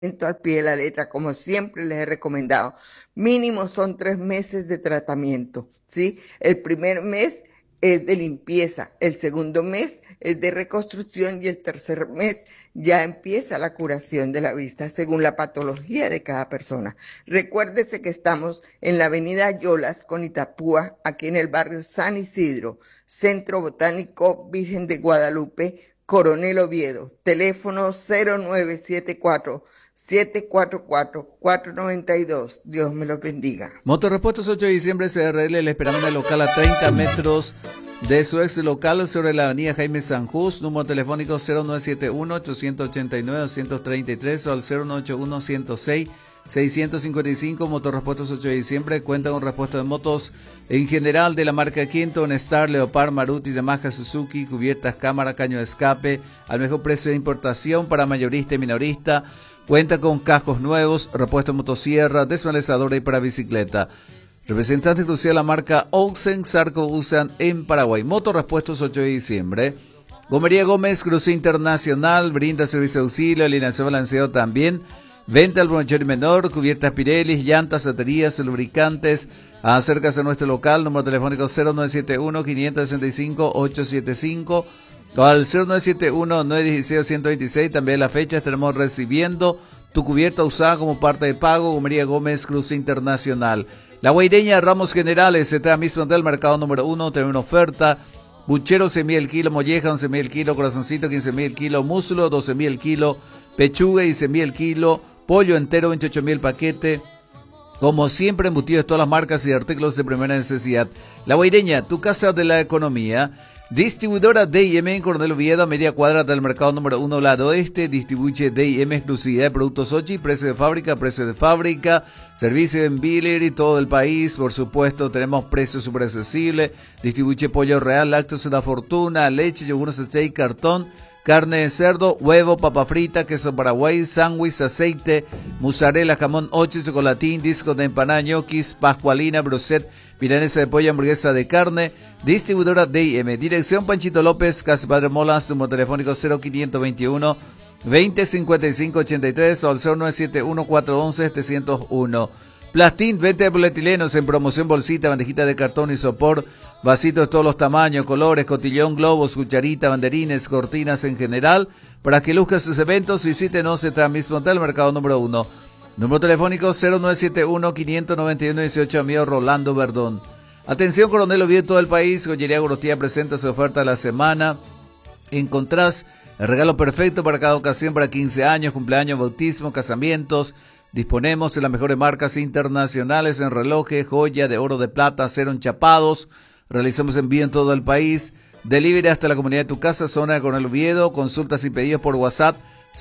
al pie de la letra, como siempre les he recomendado. Mínimo son 3 meses de tratamiento, ¿sí? El primer mes es de limpieza, el segundo mes es de reconstrucción y el tercer mes ya empieza la curación de la vista según la patología de cada persona. Recuérdese que estamos en la avenida Yolas con Itapúa, aquí en el barrio San Isidro, Centro Botánico Virgen de Guadalupe, Coronel Oviedo, teléfono 0974 744-492. Dios me los bendiga. Motorrepuestos 8 de diciembre CRL, le esperamos en el local a 30 metros de su ex local sobre la avenida Jaime Sanjús, número telefónico 0971-889-233 o al 0981-106-655. Motorrepuestos 8 de diciembre cuenta con repuesto de motos en general de la marca Quinton, Star, Leopard, Maruti, Yamaha, Suzuki, cubiertas, cámara, caño de escape, al mejor precio de importación para mayorista y minorista. Cuenta con cascos nuevos, repuesto de motosierra, desmalezadora y para bicicleta. Representante exclusivo de la marca Olsen, Sarco usan en Paraguay. Motorrepuestos 8 de diciembre. Gomería Gómez, cruce internacional, brinda servicio de auxilio, alineación balanceado también. Venta al mayor y menor, cubiertas Pirelli, llantas, baterías, lubricantes. Acércase a nuestro local, número telefónico 0971-565-875. Al 0971-916-126, también la fecha estaremos recibiendo tu cubierta usada como parte de pago. Gomería Gómez, Cruz Internacional. La Guaireña, Ramos Generales, se trae mismo del mercado número 1, tiene una oferta. Buchero 11.000 el kilo, molleja 11.000 el kilo, corazoncito 15.000 el kilo, muslo 12.000 el kilo, pechuga 15.000 el kilo, pollo entero 28.000 el paquete. Como siempre, embutidos de todas las marcas y artículos de primera necesidad. La Guaireña, tu casa de la economía. Distribuidora D&M en Coronel Oviedo, a media cuadra del mercado número 1, lado oeste. Distribuye D&M exclusividad de productos Ochi, precio de fábrica, servicio en Biller y todo el país. Por supuesto, tenemos precios súper accesibles. Distribuye pollo real, lácteos de la fortuna, leche, yogures steak, cartón, carne de cerdo, huevo, papa frita, queso paraguay, sándwich, aceite, mozzarella, jamón, ocho, chocolatín, discos de empanada, ñoquis, pascualina, broset, milanesa de pollo, hamburguesa de carne. Distribuidora D&M. Dirección Panchito López, Casa Padre Molas, número telefónico 0521 2055 83 o al 0971 411 701. Plastín, venta de polietilenos en promoción, bolsita, bandejita de cartón y sopor, vasitos de todos los tamaños, colores, cotillón, globos, cucharita, banderines, cortinas en general. Para que luzca sus eventos, visítenos en Transmismontal, mercado número 1. Número telefónico 0971 591 18, amigo Rolando Verdón. Atención, Coronel Oviedo, todo el país. Joyería Gorostía presenta su oferta de la semana. Encontrás el regalo perfecto para cada ocasión, para 15 años, cumpleaños, bautismo, casamientos. Disponemos de las mejores marcas internacionales en relojes, joya de oro, de plata, acero enchapados. Realizamos envío en todo el país. Delivery hasta la comunidad de tu casa, zona de Coronel Oviedo. Consultas y pedidos por WhatsApp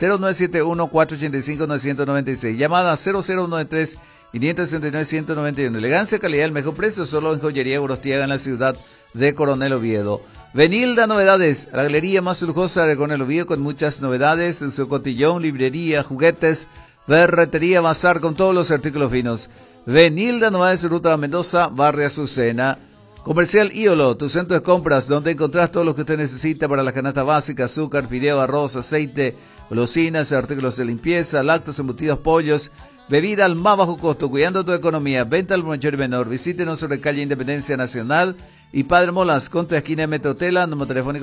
0971-485-996. Llamada 0093 569-191. Elegancia, calidad, el mejor precio solo en Joyería Gorostiaga en la ciudad de Coronel Oviedo. Venilda Novedades, la galería más lujosa de Coronel Oviedo con muchas novedades en su cotillón, librería, juguetes, ferretería, bazar con todos los artículos finos. Venilda Novedades, Ruta Mendoza, Barrio Azucena. Comercial Íolo, tu centro de compras donde encontrás todo lo que usted necesita para la canasta básica: azúcar, fideo, arroz, aceite, golosinas, artículos de limpieza, lácteos, embutidos, pollos. Bebida al más bajo costo, cuidando tu economía. Venta al mayor y menor. Visítenos sobre calle Independencia Nacional y Padre Molas, contra esquina de Metrotela, número telefónico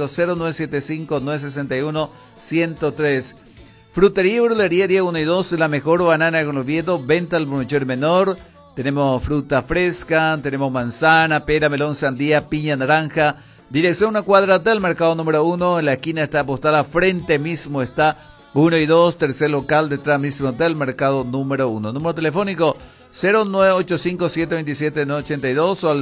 0975-961-103. Frutería y Brulería día 1 y 2, la mejor banana con Oviedo. Venta al mayor y menor. Tenemos fruta fresca, tenemos manzana, pera, melón, sandía, piña, naranja. Dirección una cuadra del mercado número 1. En la esquina está apostada, frente mismo está 1 y 2, tercer local detrás mismo del mercado número 1. Número telefónico 0985-727-982 o al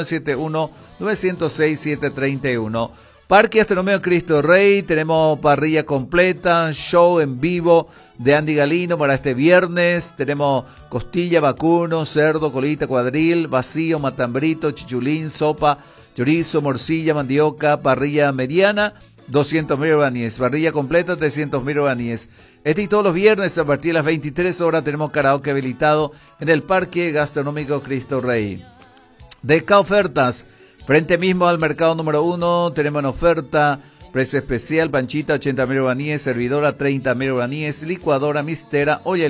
0971-906-731. Parque Astronomía Cristo Rey, tenemos parrilla completa, show en vivo de Andy Galino para este viernes. Tenemos costilla, vacuno, cerdo, colita, cuadril, vacío, matambrito, chichulín, sopa, chorizo, morcilla, mandioca, parrilla mediana, 200.000 guaraníes, parrilla completa, 300.000 guaraníes. Este y todos los viernes a partir de las 23 horas tenemos karaoke habilitado en el Parque Gastronómico Cristo Rey. DK Ofertas, frente mismo al mercado número 1, tenemos en oferta Precio especial, panchita 80.000 guaraníes, servidora 30.000 guaraníes, licuadora mistera, olla